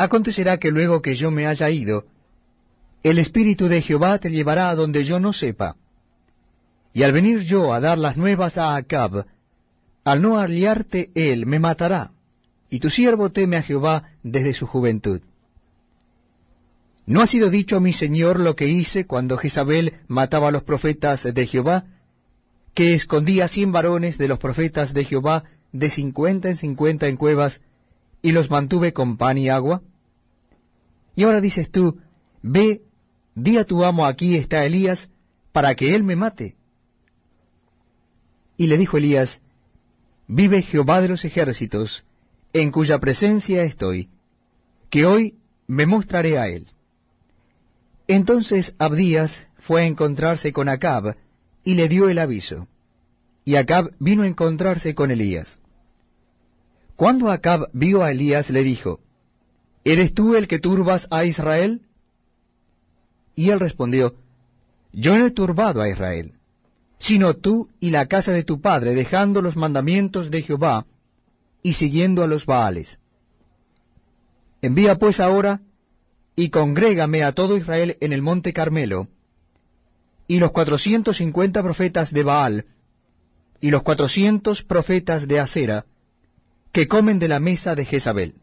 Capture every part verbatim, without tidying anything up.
Acontecerá que luego que yo me haya ido, el Espíritu de Jehová te llevará a donde yo no sepa. Y al venir yo a dar las nuevas a Acab, al no hallarte él, me matará, y tu siervo teme a Jehová desde su juventud. ¿No ha sido dicho a mi señor lo que hice cuando Jezabel mataba a los profetas de Jehová, que escondía cien varones de los profetas de Jehová de cincuenta en cincuenta en cuevas, y los mantuve con pan y agua? Y ahora dices tú, ve, di a tu amo, aquí está Elías, para que él me mate. Y le dijo Elías, vive Jehová de los ejércitos, en cuya presencia estoy, que hoy me mostraré a él. Entonces Abdías fue a encontrarse con Acab, y le dio el aviso. Y Acab vino a encontrarse con Elías. Cuando Acab vio a Elías, le dijo, ¿eres tú el que turbas a Israel? Y él respondió, yo no he turbado a Israel, sino tú y la casa de tu padre, dejando los mandamientos de Jehová y siguiendo a los Baales. Envía pues ahora y congrégame a todo Israel en el monte Carmelo, y los cuatrocientos cincuenta profetas de Baal, y los cuatrocientos profetas de Asera, que comen de la mesa de Jezabel.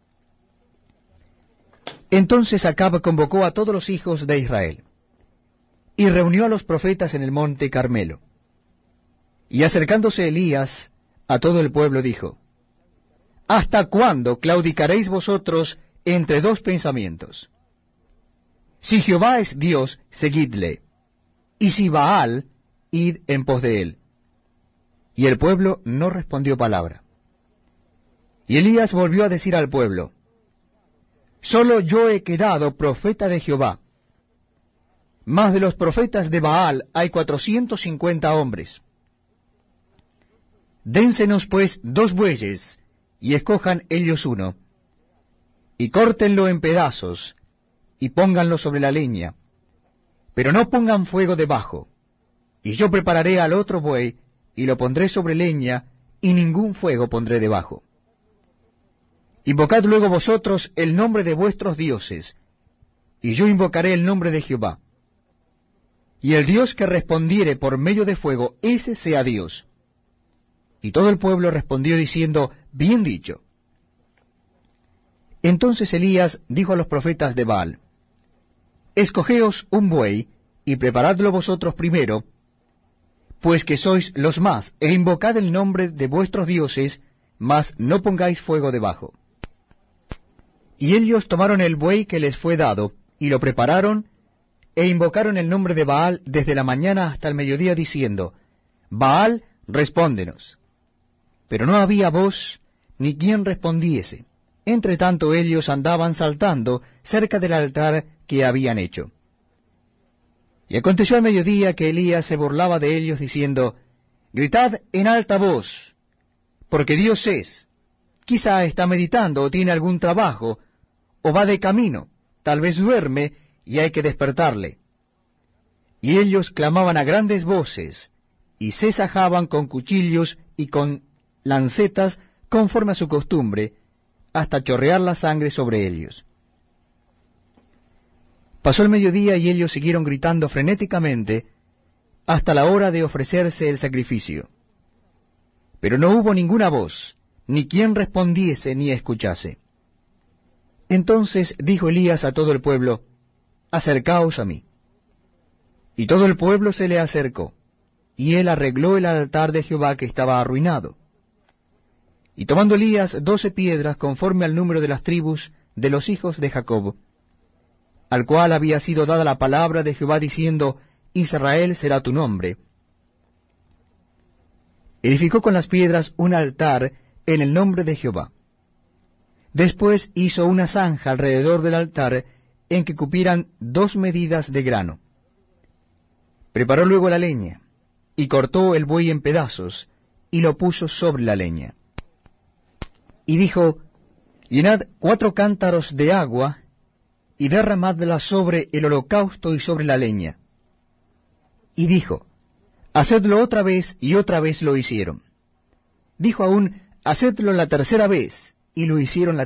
Entonces Acab convocó a todos los hijos de Israel, y reunió a los profetas en el monte Carmelo. Y acercándose Elías a todo el pueblo dijo, ¿hasta cuándo claudicaréis vosotros entre dos pensamientos? Si Jehová es Dios, seguidle, y si Baal, id en pos de él. Y el pueblo no respondió palabra. Y Elías volvió a decir al pueblo, solo yo he quedado profeta de Jehová, mas de los profetas de Baal hay cuatrocientos cincuenta hombres. Dénsenos pues dos bueyes, y escojan ellos uno, y córtenlo en pedazos, y pónganlo sobre la leña, pero no pongan fuego debajo, y yo prepararé al otro buey, y lo pondré sobre leña, y ningún fuego pondré debajo. Invocad luego vosotros el nombre de vuestros dioses, y yo invocaré el nombre de Jehová. Y el Dios que respondiere por medio de fuego, ese sea Dios. Y todo el pueblo respondió diciendo, bien dicho. Entonces Elías dijo a los profetas de Baal, escogeos un buey, y preparadlo vosotros primero, pues que sois los más, e invocad el nombre de vuestros dioses, mas no pongáis fuego debajo. Y ellos tomaron el buey que les fue dado, y lo prepararon, e invocaron el nombre de Baal desde la mañana hasta el mediodía, diciendo, Baal, respóndenos. Pero no había voz, ni quien respondiese. Entre tanto ellos andaban saltando cerca del altar que habían hecho. Y aconteció al mediodía que Elías se burlaba de ellos, diciendo, gritad en alta voz, porque Dios es. Quizá está meditando, o tiene algún trabajo, o va de camino, tal vez duerme, y hay que despertarle. Y ellos clamaban a grandes voces, y se sajaban con cuchillos y con lancetas, conforme a su costumbre, hasta chorrear la sangre sobre ellos. Pasó el mediodía, y ellos siguieron gritando frenéticamente, hasta la hora de ofrecerse el sacrificio. Pero no hubo ninguna voz, ni quien respondiese ni escuchase. Entonces dijo Elías a todo el pueblo, acercaos a mí. Y todo el pueblo se le acercó, y él arregló el altar de Jehová que estaba arruinado. Y tomando Elías doce piedras conforme al número de las tribus de los hijos de Jacob, al cual había sido dada la palabra de Jehová diciendo, Israel será tu nombre, edificó con las piedras un altar en el nombre de Jehová. Después hizo una zanja alrededor del altar en que cupieran dos medidas de grano. Preparó luego la leña, y cortó el buey en pedazos, y lo puso sobre la leña. Y dijo, llenad cuatro cántaros de agua, y derramadla sobre el holocausto y sobre la leña. Y dijo, hacedlo otra vez, y otra vez lo hicieron. Dijo aún, hacedlo la tercera vez, y lo hicieron la